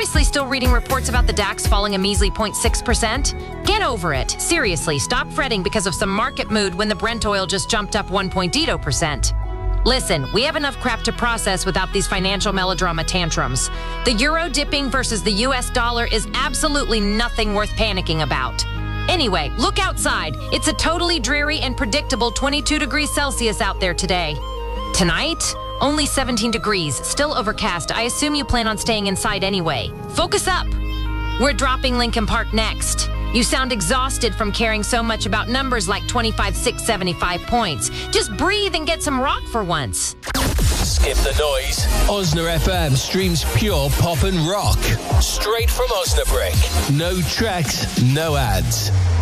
seriously still reading reports about the DAX falling a measly 0.6%? Get over it. Seriously, stop fretting because of some market mood when the Brent oil just jumped up 1.0%. Listen, we have enough crap to process without these financial melodrama tantrums. The euro dipping versus the US dollar is absolutely nothing worth panicking about. Anyway, look outside. It's a totally dreary and predictable 22 degrees Celsius out there today. Tonight, only 17 degrees, still overcast. I assume you plan on staying inside anyway. Focus up. We're dropping Linkin Park next. You sound exhausted from caring so much about numbers like 25, 6, 75 points. Just breathe and get some rock for once. Skip the noise. Osna FM streams pure pop and rock. Straight from Osnabrück. No tracks, no ads.